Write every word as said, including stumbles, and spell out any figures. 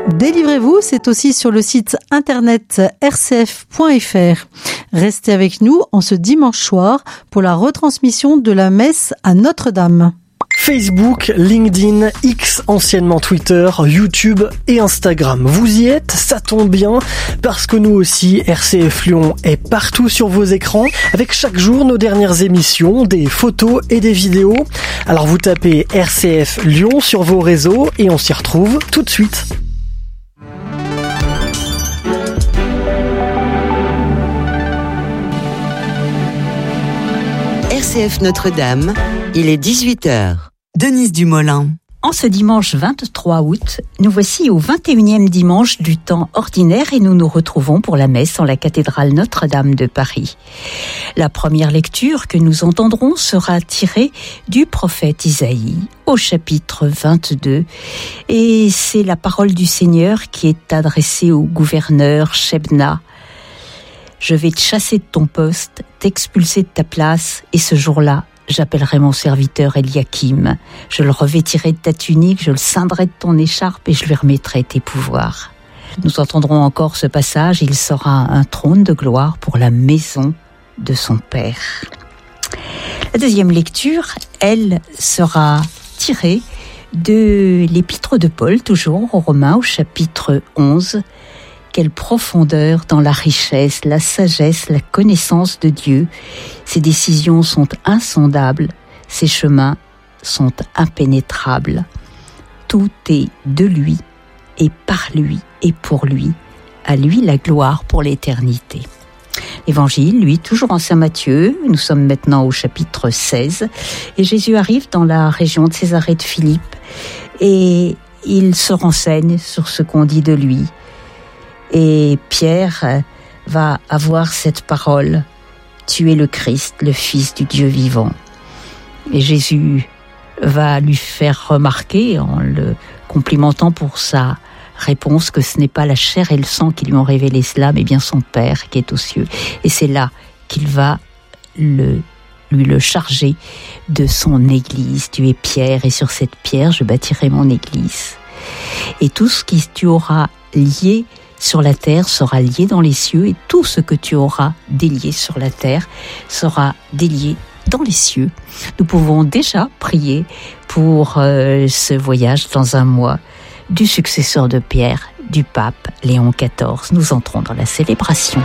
Délivrez-vous, c'est aussi sur le site internet r c f point f r. Restez avec nous en ce dimanche soir pour la retransmission de la messe à Notre-Dame. Facebook, LinkedIn, X, anciennement Twitter, YouTube et Instagram. Vous y êtes, ça tombe bien, parce que nous aussi, R C F Lyon est partout sur vos écrans, avec chaque jour nos dernières émissions, des photos et des vidéos. Alors vous tapez R C F Lyon sur vos réseaux et on s'y retrouve tout de suite. R C F Notre-Dame, il est dix-huit heures. Denise Dumoulin. En ce dimanche vingt-trois août, nous voici au vingt et unième dimanche du temps ordinaire et nous nous retrouvons pour la messe en la cathédrale Notre-Dame de Paris. La première lecture que nous entendrons sera tirée du prophète Isaïe au chapitre vingt-deux et c'est la parole du Seigneur qui est adressée au gouverneur Shebna. Je vais te chasser de ton poste, t'expulser de ta place et ce jour-là, j'appellerai mon serviteur Eliakim. Je le revêtirai de ta tunique, je le ceindrai de ton écharpe et je lui remettrai tes pouvoirs. Nous entendrons encore ce passage. Il sera un trône de gloire pour la maison de son Père. La deuxième lecture, elle, sera tirée de l'épître de Paul, toujours aux Romains, au chapitre onze. Quelle profondeur dans la richesse, la sagesse, la connaissance de Dieu. Ses décisions sont insondables, ses chemins sont impénétrables. Tout est de lui, et par lui, et pour lui. À lui la gloire pour l'éternité. L'évangile, lui, toujours en Saint Matthieu, nous sommes maintenant au chapitre seize, et Jésus arrive dans la région de Césarée de Philippe, et il se renseigne sur ce qu'on dit de lui. Et Pierre va avoir cette parole, « Tu es le Christ, le Fils du Dieu vivant ». Et Jésus va lui faire remarquer, en le complimentant pour sa réponse, que ce n'est pas la chair et le sang qui lui ont révélé cela, mais bien son Père qui est aux cieux. Et c'est là qu'il va le, lui le charger de son Église. « Tu es Pierre, et sur cette pierre, je bâtirai mon Église. » Et tout ce que tu auras lié sur la terre sera lié dans les cieux et tout ce que tu auras délié sur la terre sera délié dans les cieux. Nous pouvons déjà prier pour euh, ce voyage dans un mois du successeur de Pierre, du pape Léon quatorze. Nous entrons dans la célébration.